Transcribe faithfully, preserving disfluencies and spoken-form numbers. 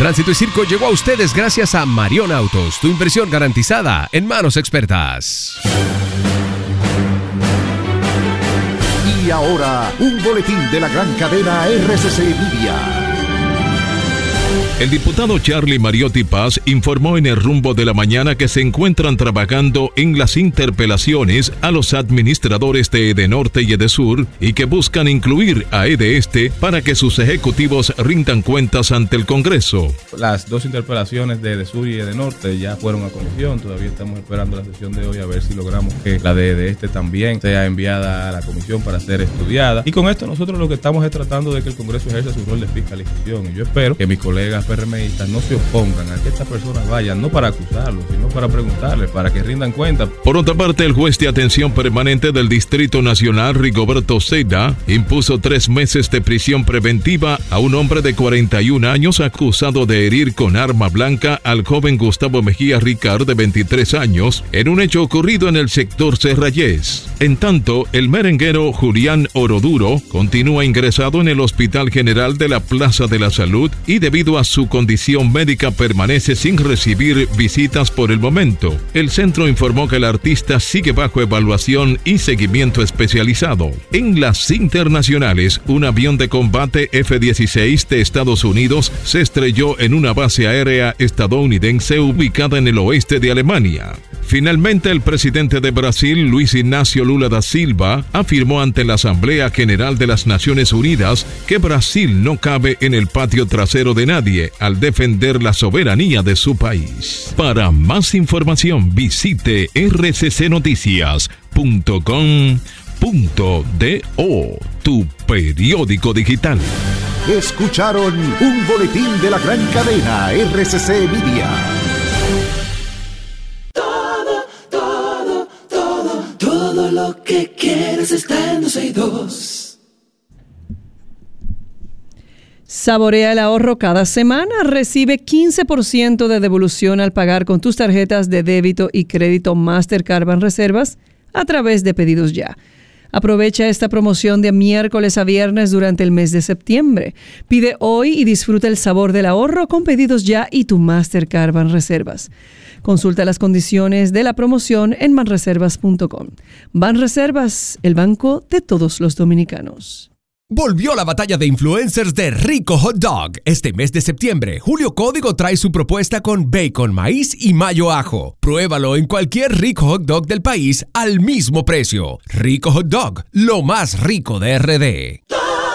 Tránsito y Circo llegó a ustedes gracias a Marion Autos, tu inversión garantizada en manos expertas. Y ahora, un boletín de la gran cadena R C C Media. El diputado Charlie Mariotti Paz informó en el rumbo de la mañana que se encuentran trabajando en las interpelaciones a los administradores de Edenorte y Edesur y que buscan incluir a Edeeste para que sus ejecutivos rindan cuentas ante el Congreso. Las dos interpelaciones de Edesur y Edenorte ya fueron a comisión, todavía estamos esperando la sesión de hoy a ver si logramos que la de Edeeste también sea enviada a la comisión para ser estudiada. Y con esto nosotros lo que estamos es tratando de que el Congreso ejerza su rol de fiscalización y yo espero que mis colegas PRMistas no se opongan a que estas personas vayan no para acusarlos, sino para preguntarles, para que rindan cuenta. Por otra parte, el juez de atención permanente del Distrito Nacional, Rigoberto Seda, impuso tres meses de prisión preventiva a un hombre de cuarenta y un años acusado de herir con arma blanca al joven Gustavo Mejía Ricard, de veintitrés años, en un hecho ocurrido en el sector Serrayés. En tanto, el merenguero Julián Oroduro continúa ingresado en el Hospital General de la Plaza de la Salud y debido a su condición médica permanece sin recibir visitas por el momento. El centro informó que el artista sigue bajo evaluación y seguimiento especializado. En las internacionales, un avión de combate F dieciséis de Estados Unidos se estrelló en una base aérea estadounidense ubicada en el oeste de Alemania. Finalmente, el presidente de Brasil, Luis Ignacio Lula da Silva, afirmó ante la Asamblea General de las Naciones Unidas que Brasil no cabe en el patio trasero de nadie al defender la soberanía de su país. Para más información, visite r c c noticias punto com punto do, tu periódico digital. Escucharon un boletín de la gran cadena R C C Media. Todo, todo, todo, todo lo que quieres está en doce y dos. Saborea el ahorro cada semana. Recibe quince por ciento de devolución al pagar con tus tarjetas de débito y crédito Mastercard Banreservas a través de Pedidos Ya. Aprovecha esta promoción de miércoles a viernes durante el mes de septiembre. Pide hoy y disfruta el sabor del ahorro con Pedidos Ya y tu Mastercard Banreservas. Consulta las condiciones de la promoción en banreservas punto com. Banreservas, el banco de todos los dominicanos. Volvió la batalla de influencers de Rico Hot Dog. Este mes de septiembre, Julio Código trae su propuesta con bacon, maíz y mayo ajo. Pruébalo en cualquier Rico Hot Dog del país al mismo precio. Rico Hot Dog, lo más rico de R D.